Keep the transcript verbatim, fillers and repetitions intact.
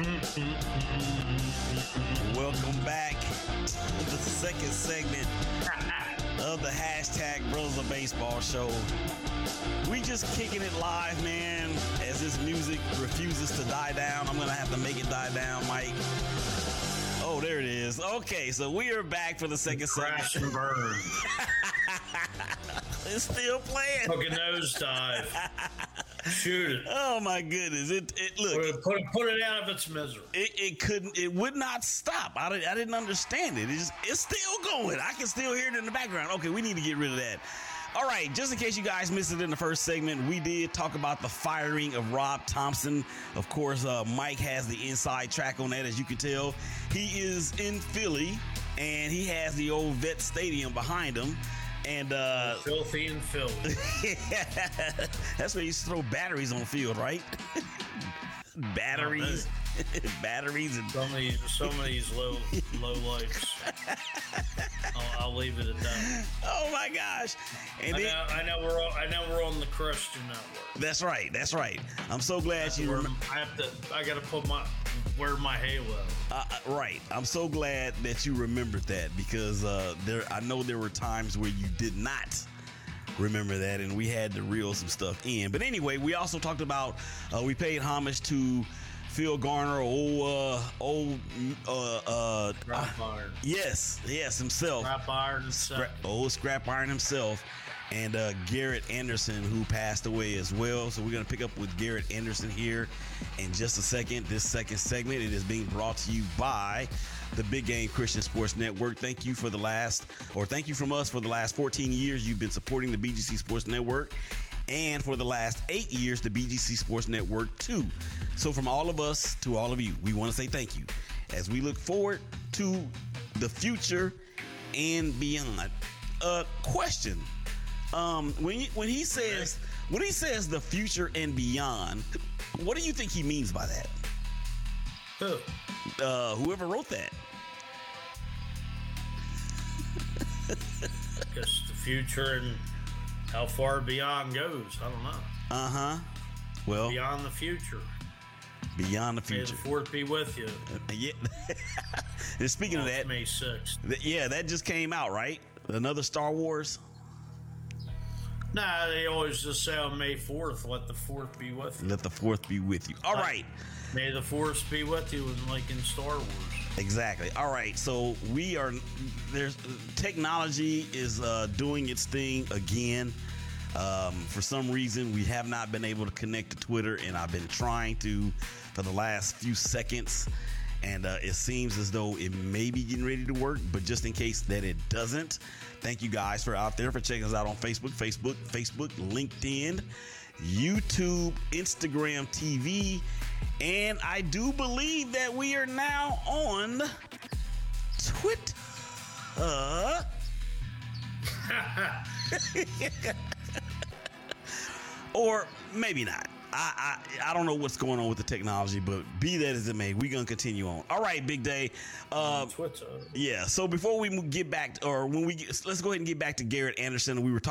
Welcome back to the second segment of the hashtag Brothers of Baseball show. We just kicking it live, man, as this music refuses to die down. I'm going to have to make it die down, Mike. Oh, there it is. Okay, so we are back for the second segment. Crash and burn. It's still playing. Fucking nosedive. Shoot it. Oh my goodness! It it look put it put it out of its misery. It, it couldn't. It would not stop. I, I didn't understand it. It's just, it's still going. I can still hear it in the background. Okay, we need to get rid of that. All right, just in case you guys missed it in the first segment, we did talk about the firing of Rob Thompson. Of course, uh, Mike has the inside track on that, as you can tell. He is in Philly, and he has the old Vet Stadium behind him. And uh, filthy and filthy. That's where you used to throw batteries on the field, right? Batteries, batteries, and some of these, some of these low, low lights. I'll, I'll leave it at that. Oh my gosh! And I, then, know, I know we're on, I know we're on the Christian network. That's right. That's right. I'm so glad you. Rem- I have to. I got to put my wear my halo. Uh, right. I'm so glad that you remembered that because uh, there. I know there were times where you did not remember that, and we had to reel some stuff in. But anyway, we also talked about. Uh, we paid homage to Phil Garner, old, uh, old, uh, uh, Scrap Iron. Yes, yes, himself. Scrap Iron himself. Scrap, old Scrap Iron himself. And uh, Garrett Anderson, who passed away as well. So we're going to pick up with Garrett Anderson here in just a second. This second segment, it is being brought to you by the Big Game Christian Sports Network. Thank you for the last, or thank you from us for the last fourteen years. You've been supporting the B G C Sports Network. And for the last eight years, the B G C Sports Network too. So from all of us to all of you, we want to say thank you as we look forward to the future and beyond. Uh, question. Um, when he, when he says when he says the future and beyond, what do you think he means by that? Who? Uh, whoever wrote that. Just the future and how far beyond goes. I don't know. Uh huh. Well, beyond the future. Beyond the future. May the fourth be with you. Uh, yeah. And speaking well, of that, May sixth. Th- yeah, that just came out, right? Another Star Wars. Nah, they always just say on May fourth, let the fourth be with you. Let the fourth be with you. All like, right. May the force be with you, and like in Star Wars. Exactly. All right. So we are, there's, technology is uh, doing its thing again. Um, for some reason, we have not been able to connect to Twitter, and I've been trying to for the last few seconds. And uh, it seems as though it may be getting ready to work, but just in case that it doesn't, thank you guys for out there for checking us out on Facebook, Facebook, Facebook, LinkedIn, YouTube, Instagram T V, and I do believe that we are now on Twitter. Or maybe not. I, I I don't know what's going on with the technology, but be that as it may, we're going to continue on. All right, Big Day. Uh, Twitter. Yeah, so before we get back, to, or when we get, let's go ahead and get back to Garrett Anderson. We were talking